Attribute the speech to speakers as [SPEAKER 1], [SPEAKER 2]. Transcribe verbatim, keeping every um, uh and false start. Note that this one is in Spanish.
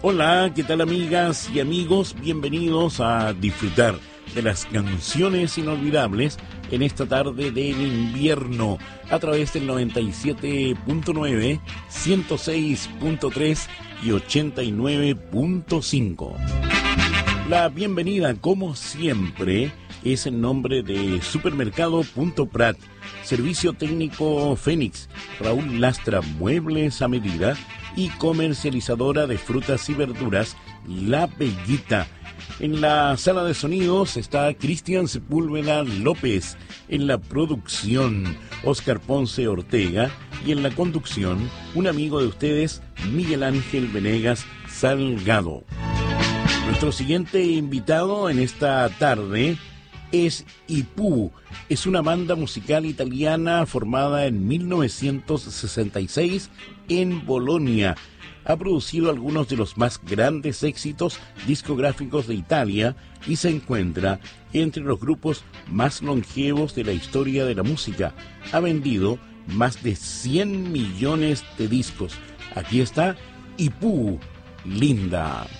[SPEAKER 1] Hola, ¿qué tal amigas y amigos? Bienvenidos a disfrutar de las canciones inolvidables en esta tarde del invierno a través del noventa y siete punto nueve, ciento seis punto tres y ochenta y nueve punto cinco. La bienvenida, como siempre, es en nombre de Supermercado Punto Prat, Servicio Técnico Fénix, Raúl Lastra Muebles a Medida y comercializadora de frutas y verduras La Bellita. En la sala de sonidos está Cristian Sepúlveda López, en la producción Oscar Ponce Ortega y en la conducción un amigo de ustedes, Miguel Ángel Venegas Salgado. Nuestro siguiente invitado en esta tarde es I P U. Es una banda musical italiana formada en mil novecientos sesenta y seis en Bolonia. Ha producido algunos de los más grandes éxitos discográficos de Italia y se encuentra entre los grupos más longevos de la historia de la música. Ha vendido más de cien millones de discos. Aquí está I P U, Linda.